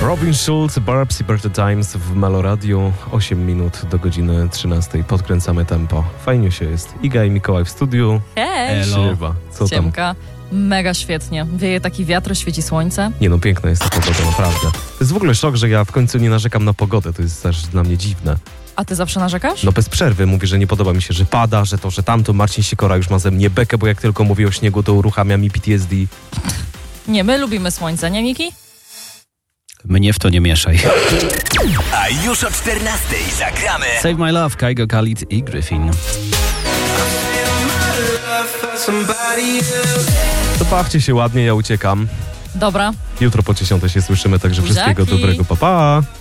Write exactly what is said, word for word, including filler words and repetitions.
Robin Schulz, Barbs i Birthday Times w Meloradiu. osiem minut do godziny trzynastej. Podkręcamy tempo. Fajnie się jest. Iga i Mikołaj w studiu. Hej! Siema. Co Ciemka. Mega świetnie. Wieje taki wiatr, świeci słońce. Nie no, piękna jest ta pogoda, naprawdę. To jest w ogóle szok, że ja w końcu nie narzekam na pogodę. To jest też dla mnie dziwne. A ty zawsze narzekasz? No bez przerwy mówię, że nie podoba mi się, że pada, że to, że tamto. Marcin Sikora już ma ze mnie bekę, bo jak tylko mówi o śniegu, to uruchamia mi P T S D. Nie, my lubimy słońce, nie Miki? Mnie w to nie mieszaj. A już o czternastej zagramy Save My Love, Kygo Khalid i Gryffin. To bawcie się ładnie, ja uciekam. Dobra. Jutro po dziesiątej się słyszymy, także Buziaki. wszystkiego dobrego. Pa, pa!